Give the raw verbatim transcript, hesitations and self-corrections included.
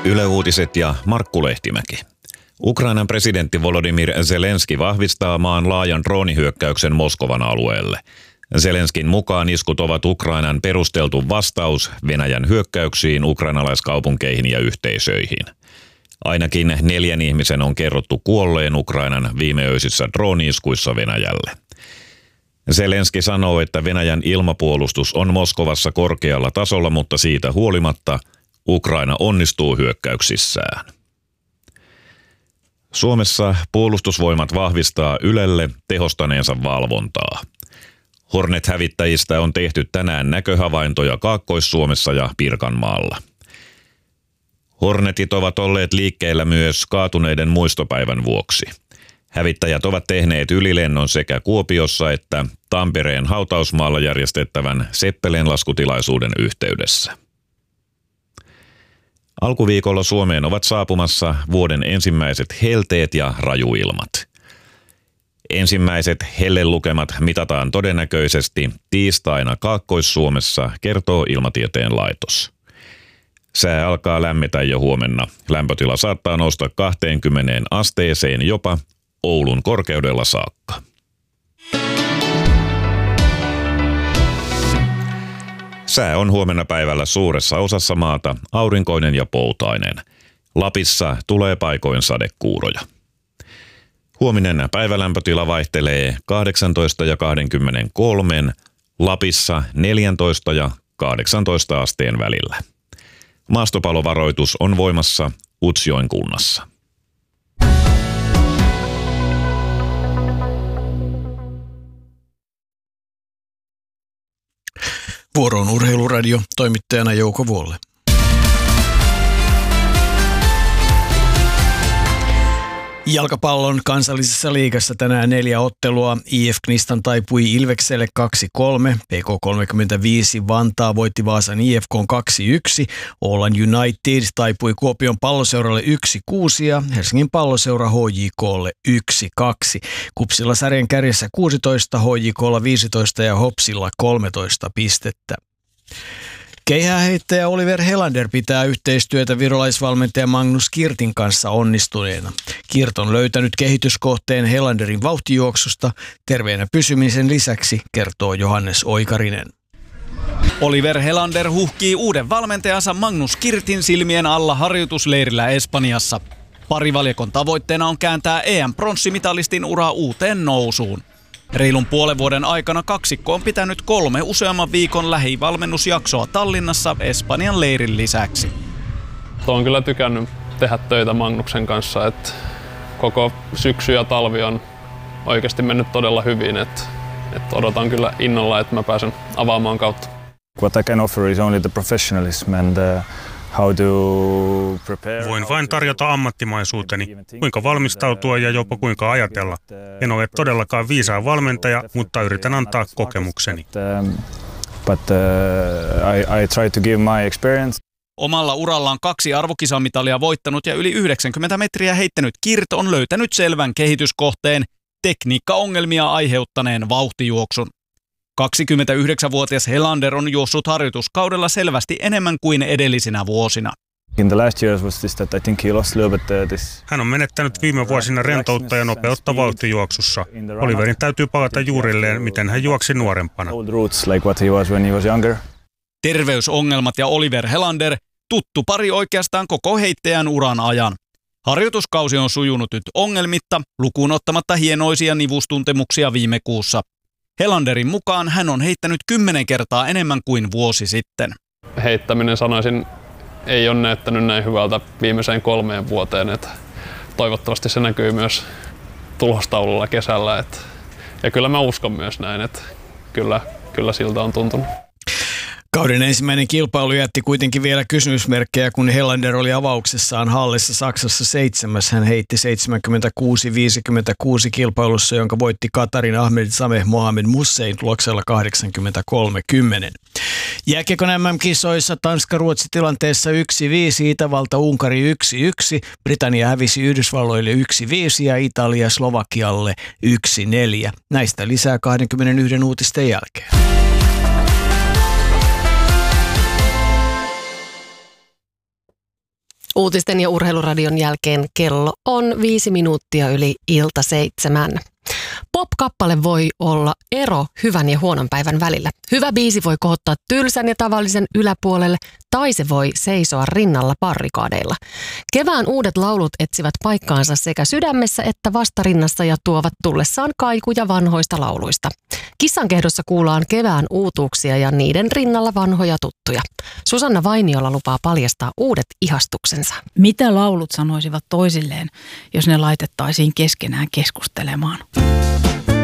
Yle Uutiset ja Markku Lehtimäki. Ukrainan presidentti Volodymyr Zelenski vahvistaa maan laajan droonihyökkäyksen Moskovan alueelle. Zelenskin mukaan iskut ovat Ukrainan perusteltu vastaus Venäjän hyökkäyksiin ukrainalaiskaupunkeihin ja yhteisöihin. Ainakin neljän ihmisen on kerrottu kuolleen Ukrainan viimeöisissä drooni-iskuissa Venäjälle. Zelenski sanoo, että Venäjän ilmapuolustus on Moskovassa korkealla tasolla, mutta siitä huolimatta Ukraina onnistuu hyökkäyksissään. Suomessa puolustusvoimat vahvistaa Ylelle tehostaneensa valvontaa. Hornet-hävittäjistä on tehty tänään näköhavaintoja Kaakkois-Suomessa ja Pirkanmaalla. Hornetit ovat olleet liikkeellä myös kaatuneiden muistopäivän vuoksi. Hävittäjät ovat tehneet ylilennon sekä Kuopiossa että Tampereen hautausmaalla järjestettävän Seppelen-laskutilaisuuden yhteydessä. Alkuviikolla Suomeen ovat saapumassa vuoden ensimmäiset helteet ja rajuilmat. Ensimmäiset hellelukemat mitataan todennäköisesti tiistaina Kaakkois-Suomessa, kertoo Ilmatieteen laitos. Sää alkaa lämmetä jo huomenna. Lämpötila saattaa nousta kaksikymmentä asteeseen jopa Oulun korkeudella saakka. Sää on huomenna päivällä suuressa osassa maata aurinkoinen ja poutainen. Lapissa tulee paikoin sadekuuroja. Huominen päivälämpötila vaihtelee kahdeksantoista ja kaksikymmentäkolme, Lapissa neljätoista ja kahdeksantoista asteen välillä. Maastopalovaroitus on voimassa Utsjoen kunnassa. Vuoroon Urheiluradio, toimittajana Jouko Vuolle. Jalkapallon kansallisessa liigassa tänään neljä ottelua. I F Knistan taipui Ilvekselle kaksi kolme, P K kolmekymmentäviisi Vantaa voitti Vaasan I F K:n kaksi yksi, Åland United taipui Kuopion Palloseuralle yksi kuusi ja Helsingin Palloseura H J K:lle yksi kaksi. Kupsilla sarjan kärjessä kuusitoista, H J K:lla viisitoista ja Hopsilla kolmetoista pistettä. Keihääheittäjä Oliver Helander pitää yhteistyötä virolaisvalmentaja Magnus Kirtin kanssa onnistuneena. Kirt on löytänyt kehityskohteen Helanderin vauhtijuoksusta terveenä pysymisen lisäksi, kertoo Johannes Oikarinen. Oliver Helander huhkii uuden valmentajansa Magnus Kirtin silmien alla harjoitusleirillä Espanjassa. Parivaljakon tavoitteena on kääntää E M-pronssimitalistin uraa uuteen nousuun. Reilun puolen vuoden aikana kaksikko on pitänyt kolme useamman viikon lähivalmennusjaksoa Tallinnassa Espanjan leirin lisäksi. Olen kyllä tykännyt tehdä töitä Magnuksen kanssa, että koko syksy ja talvi on oikeasti mennyt todella hyvin, että, että odotan kyllä innolla, että mä pääsen avaamaan kautta. What I can offer is only the professionalism and uh, how to prepare. Voin vain tarjota ammattimaisuuteni, kuinka valmistautua ja jopa kuinka ajatella. En ole todellakaan viisaan valmentaja, mutta yritän antaa kokemukseni. But uh, I, I try to give my experience. Omalla urallaan kaksi arvokisamitalia voittanut ja yli yhdeksänkymmentä metriä heittänyt Kirt on löytänyt selvän kehityskohteen, tekniikkaongelmia aiheuttaneen vauhtijuoksun. kaksikymmentäyhdeksänvuotias Helander on juossut harjoituskaudella selvästi enemmän kuin edellisinä vuosina. Hän on menettänyt viime vuosina rentoutta ja nopeutta vauhtijuoksussa. Oliverin täytyy palata juurilleen, miten hän juoksi nuorempana. Terveysongelmat ja Oliver Helander, tuttu pari oikeastaan koko heittäjän uran ajan. Harjoituskausi on sujunut nyt ongelmitta, lukuun ottamatta hienoisia nivustuntemuksia viime kuussa. Helanderin mukaan hän on heittänyt kymmenen kertaa enemmän kuin vuosi sitten. Heittäminen, sanoisin, ei ole näyttänyt näin hyvältä viimeiseen kolmeen vuoteen. Että toivottavasti se näkyy myös tulostaululla kesällä. Että, ja kyllä mä uskon myös näin, että kyllä, kyllä siltä on tuntunut. Kauden ensimmäinen kilpailu jätti kuitenkin vielä kysymysmerkkejä, kun Helander oli avauksessaan Hallessa Saksassa seitsemäs. Hän heitti seitsemänkymmentäkuusi viisikymmentäkuusi kilpailussa, jonka voitti Katarin Ahmed Sameh Mohamed Mussein tuloksella kahdeksankymmentäkolme kymmenen. Jääkiekon M M-kisoissa Tanska-Ruotsi tilanteessa yksi viisi, Itävalta-Unkari yksi yksi, Britannia hävisi Yhdysvalloille yksi viisi ja Italia Slovakialle yksi neljä. Näistä lisää kaksikymmentäyksi uutisten jälkeen. Uutisten ja urheiluradion jälkeen kello on viisi minuuttia yli ilta seitsemän. Pop-kappale voi olla ero hyvän ja huonon päivän välillä. Hyvä biisi voi kohottaa tylsän ja tavallisen yläpuolelle, tai se voi seisoa rinnalla barrikaadeilla. Kevään uudet laulut etsivät paikkaansa sekä sydämessä että vastarinnassa ja tuovat tullessaan kaikuja vanhoista lauluista. Kissankehdossa kuullaan kevään uutuuksia ja niiden rinnalla vanhoja tuttuja. Susanna Vainiola lupaa paljastaa uudet ihastuksensa. Mitä laulut sanoisivat toisilleen, jos ne laitettaisiin keskenään keskustelemaan?